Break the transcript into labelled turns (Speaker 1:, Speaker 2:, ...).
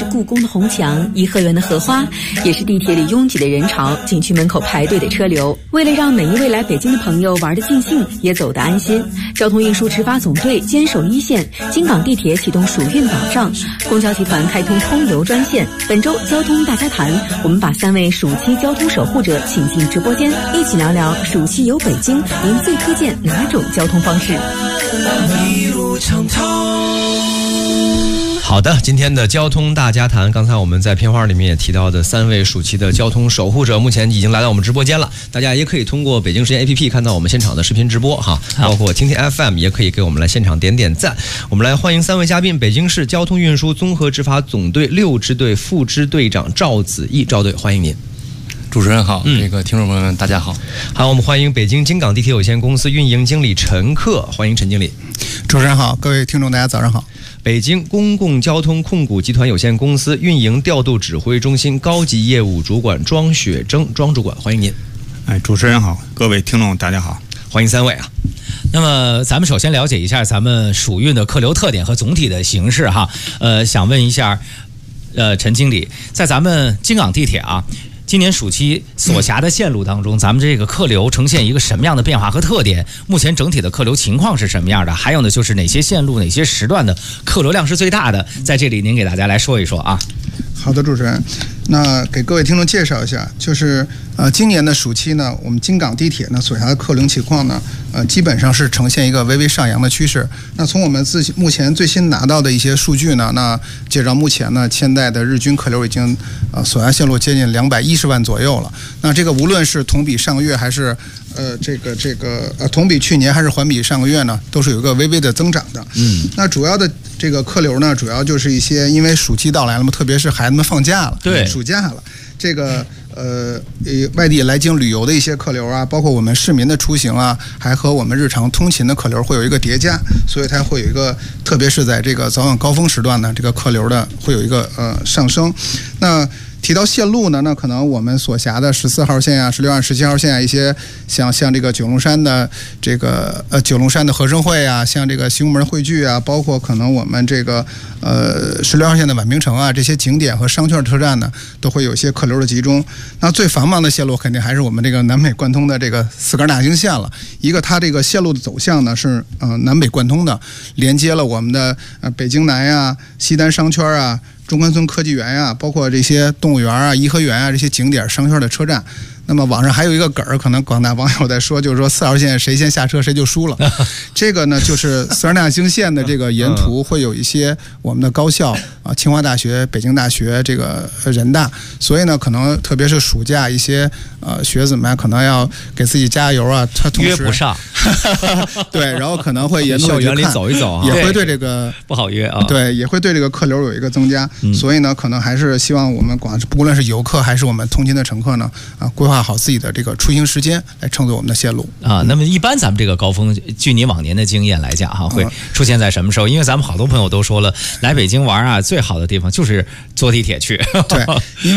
Speaker 1: 是故宫的红墙、颐和园的荷花，也是地铁里拥挤的人潮、景区门口排队的车流。为了让每一位来北京的朋友玩得尽兴，也走得安心，交通运输执法总队坚守一线，京港地铁启动暑运保障，公交集团开通通邮专线。本周交通大家谈，我们把3位暑期交通守护者请进直播间，一起聊聊暑期游北京，您最推荐哪种交通方式？
Speaker 2: 一路畅通。
Speaker 3: 好的，今天的交通大家谈，刚才我们在片花里面也提到的3位暑期的交通守护者，目前已经来到我们直播间了。大家也可以通过北京时间 APP 看到我们现场的视频直播哈，包括听听 FM 也可以给我们来现场点点赞。我们来欢迎3位嘉宾，北京市交通运输综合执法总队6支队副支队长赵子毅，赵队，欢迎您。
Speaker 4: 主持人好，这个听众朋友们大家好。
Speaker 3: 好，我们欢迎北京京港地铁有限公司运营经理陈克，欢迎陈经理。
Speaker 5: 主持人好，各位听众大家早上好。
Speaker 3: 北京公共交通控股集团有限公司运营调度指挥中心高级业务主管庄雪征，庄主管，欢迎您。
Speaker 5: 主持人好，各位听众大家好，
Speaker 3: 欢迎3位啊。
Speaker 6: 那么咱们首先了解一下咱们暑运的客流特点和总体的形式哈。想问一下，陈经理，在咱们京港地铁啊，今年暑期所辖的线路当中，咱们这个客流呈现一个什么样的变化和特点？目前整体的客流情况是什么样的？还有呢，就是哪些线路、哪些时段的客流量是最大的？在这里您给大家来说一说啊。
Speaker 5: 好的，主持人，那给各位听众介绍一下，就是今年的暑期呢，我们京港地铁呢所辖的客流情况呢，基本上是呈现一个微微上扬的趋势。那从我们目前最新拿到的一些数据呢，那截止到目前呢，现在的日均客流已经所辖线路接近210万左右了。那这个无论是同比上个月还是同比去年还是环比上个月呢，都是有一个微微的增长的。那主要的这个客流呢，主要就是一些因为暑期到来了嘛，特别是孩子们放假了，
Speaker 6: 对，
Speaker 5: 暑假了，这个外地来京旅游的一些客流啊，包括我们市民的出行啊，还和我们日常通勤的客流会有一个叠加，所以它会有一个，特别是在这个早晚高峰时段呢，这个客流的会有一个上升。那提到线路呢，那可能我们所辖的14号线啊、16号、17号线啊，一些像这个九龙山的这个九龙山的合生汇啊，像这个西红门汇聚啊，包括可能我们这个16号线的宛平城啊，这些景点和商圈车站呢，都会有一些客流的集中。那最繁忙的线路肯定还是我们这个南北贯通的这个4根大经线了。一个它这个线路的走向呢是南北贯通的，连接了我们的北京南呀、西单商圈啊、中关村科技园呀，包括这些动物园啊、颐和园啊这些景点商圈的车站。那么网上还有一个梗儿，可能广大网友在说，就是说4号线谁先下车谁就输了。这个呢，就是4根大经线的这个沿途会有一些我们的高校啊，清华大学、北京大学、这个人大，所以呢，可能特别是暑假一些学子们可能要给自己加油啊，他同时
Speaker 6: 约不上，
Speaker 5: 对，然后可能会沿途
Speaker 6: 校园里走一走啊，
Speaker 5: 也会对这个
Speaker 6: 不好约啊，
Speaker 5: 对，也会对这个客流有一个增加，所以呢，可能还是希望我们不论是游客还是我们通勤的乘客呢，规划好自己的这个出行时间来乘坐我们的线路
Speaker 6: 啊。那么一般咱们这个高峰，据你往年的经验来讲哈，会出现在什么时候？因为咱们好多朋友都说了，来北京玩啊，最好的地方就是坐地铁去。
Speaker 5: 对，因为